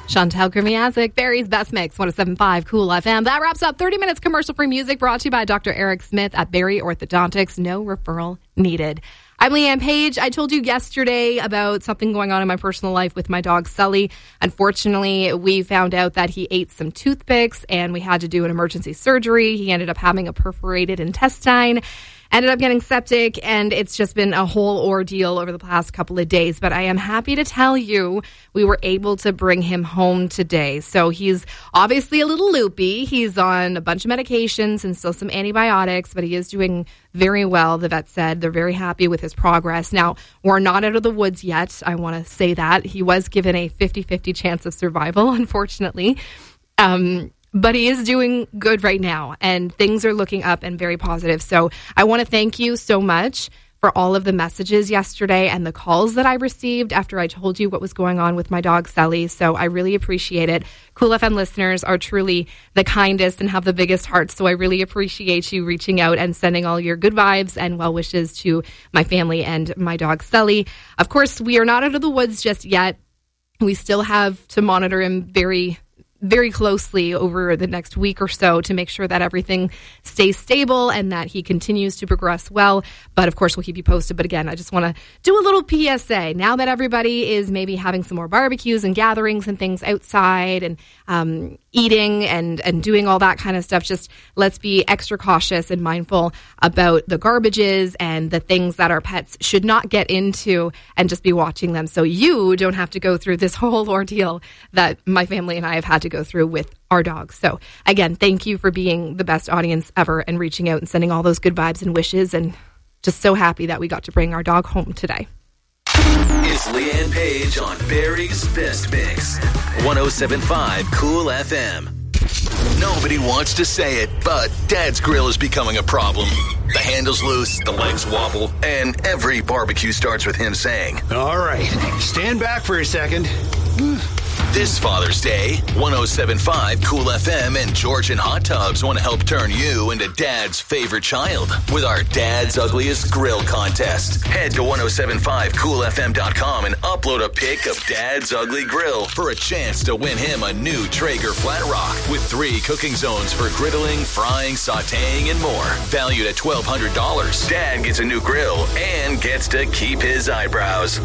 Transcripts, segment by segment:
Chantal Kremiazik, Barry's Best Mix, 107.5 Cool FM. That wraps up 30 minutes commercial-free music brought to you by Dr. Eric Smith at Barry Orthodontics. No referral needed. I'm Leanne Page. I told you yesterday about something going on in my personal life with my dog, Sully. Unfortunately, we found out that he ate some toothpicks and we had to do an emergency surgery. He ended up having a perforated intestine, ended up getting septic, and it's just been a whole ordeal over the past couple of days. But I am happy to tell you we were able to bring him home today. So he's obviously a little loopy. He's on a bunch of medications and still some antibiotics, but he is doing very well. The vet said they're very happy with his progress. Now, we're not out of the woods yet. I want to say that. He was given a 50-50 chance of survival, unfortunately. But he is doing good right now, and things are looking up and very positive. So I want to thank you so much for all of the messages yesterday and the calls that I received after I told you what was going on with my dog, Sully. So I really appreciate it. Cool FM listeners are truly the kindest and have the biggest hearts. So I really appreciate you reaching out and sending all your good vibes and well wishes to my family and my dog, Sully. Of course, we are not out of the woods just yet. We still have to monitor him very closely over the next week or so to make sure that everything stays stable and that he continues to progress well. But of course, we'll keep you posted. But again, I just want to do a little PSA. Now that everybody is maybe having some more barbecues and gatherings and things outside and eating and doing all that kind of stuff, just let's be extra cautious and mindful about the garbages and the things that our pets should not get into, and just be watching them so you don't have to go through this whole ordeal that my family and I have had to go through with our dogs. So again, thank you for being the best audience ever and reaching out and sending all those good vibes and wishes, and just so happy that we got to bring our dog home today. It's Leanne Page on Barry's Best Mix, 107.5 Cool FM. Nobody wants to say it, but Dad's grill is becoming a problem. The handle's loose, the legs wobble, and every barbecue starts with him saying, "All right, stand back for a second." This Father's Day, 107.5 Cool FM and Georgian Hot Tubs want to help turn you into Dad's favorite child with our Dad's Ugliest Grill contest. Head to 1075coolfm.com and upload a pic of Dad's Ugly Grill for a chance to win him a new Traeger Flat Rock with 3 cooking zones for griddling, frying, sautéing, and more. Valued at $1,200. Dad gets a new grill and gets to keep his eyebrows.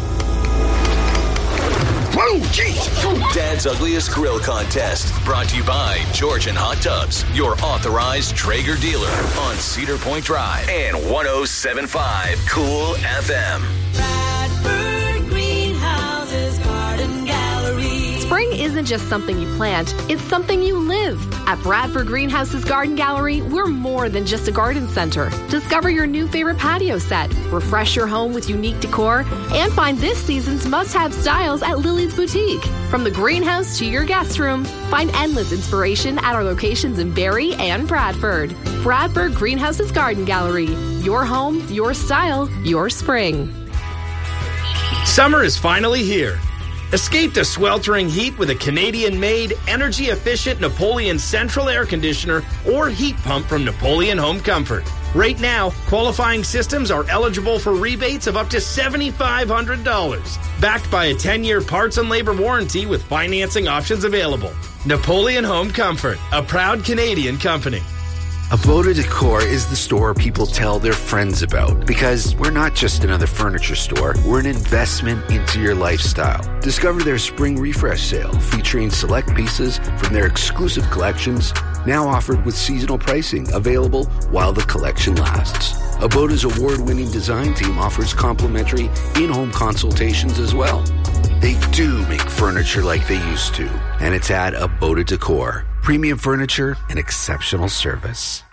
Whoa, jeez. Dad's Ugliest Grill Contest, brought to you by Georgian Hot Tubs, your authorized Traeger dealer on Cedar Point Drive and 107.5 Cool FM. Bradford Greenhouses Garden Gallery. Spring isn't just something you plant, it's something you live. At Bradford Greenhouses Garden Gallery, we're more than just a garden center. Discover your new favorite patio set, refresh your home with unique decor, and find this season's must-have styles at Lily's Boutique. From the greenhouse to your guest room, find endless inspiration at our locations in Barrie and Bradford. Bradford Greenhouses Garden Gallery. Your home, your style, your spring. Summer is finally here. Escape the sweltering heat with a Canadian-made, energy-efficient Napoleon Central Air Conditioner or heat pump from Napoleon Home Comfort. Right now, qualifying systems are eligible for rebates of up to $7,500. Backed by a 10-year parts and labor warranty with financing options available. Napoleon Home Comfort, a proud Canadian company. Aboda Decor is the store people tell their friends about, because we're not just another furniture store, we're an investment into your lifestyle. Discover their spring refresh sale featuring select pieces from their exclusive collections, now offered with seasonal pricing available while the collection lasts. Aboda's award-winning design team offers complimentary in-home consultations as well. They do make furniture like they used to, and it's at Aboda Decor. Premium furniture and exceptional service.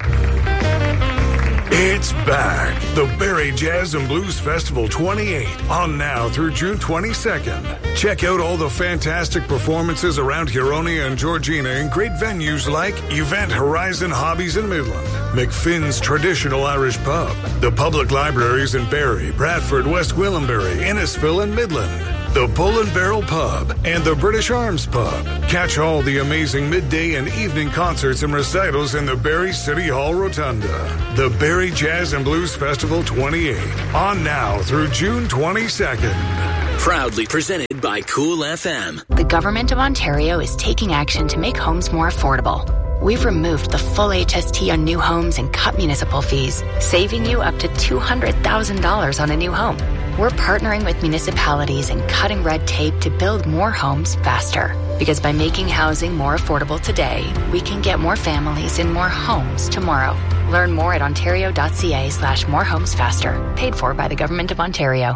It's back. The Barrie Jazz and Blues Festival 28 on now through June 22nd. Check out all the fantastic performances around Huronia and Georgina in great venues like Event Horizon Hobbies in Midland, McFinn's Traditional Irish Pub, the public libraries in Barrie, Bradford, West Gwillimbury, Innisfil, and Midland, the Bull and Barrel Pub, and the British Arms Pub. Catch all the amazing midday and evening concerts and recitals in the Barrie City Hall Rotunda. The Barrie Jazz and Blues Festival 28, on now through June 22nd. Proudly presented Presented by Cool FM. The Government of Ontario is taking action to make homes more affordable. We've removed the full HST on new homes and cut municipal fees, saving you up to $200,000 on a new home. We're partnering with municipalities and cutting red tape to build more homes faster. Because by making housing more affordable today, we can get more families in more homes tomorrow. Learn more at ontario.ca/morehomesfaster. Paid for by the Government of Ontario.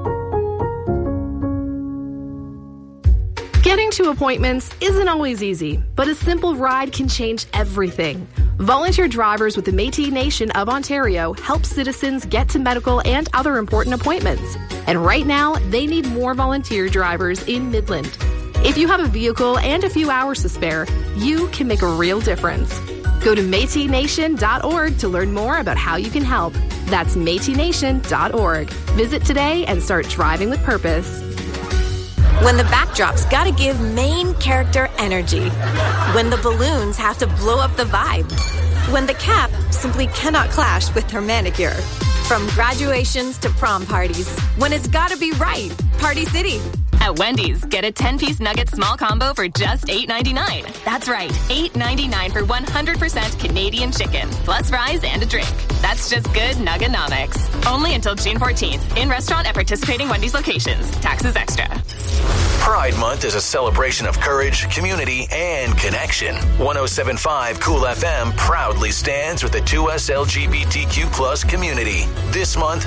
Getting to appointments isn't always easy, but a simple ride can change everything. Volunteer drivers with the Métis Nation of Ontario help citizens get to medical and other important appointments. And right now, they need more volunteer drivers in Midland. If you have a vehicle and a few hours to spare, you can make a real difference. Go to MétisNation.org to learn more about how you can help. That's MétisNation.org. Visit today and start driving with purpose. When the backdrop's gotta give main character energy. When the balloons have to blow up the vibe. When the cap simply cannot clash with her manicure. From graduations to prom parties. When it's gotta be right. Party City. At Wendy's, get a 10-piece nugget small combo for just $8.99. That's right, $8.99 for 100% Canadian chicken, plus fries and a drink. That's just good Nuggonomics. Only until June 14th. In restaurant at participating Wendy's locations. Taxes extra. Pride Month is a celebration of courage, community, and connection. 107.5 Cool FM proudly stands with the 2S LGBTQ+ community. This month,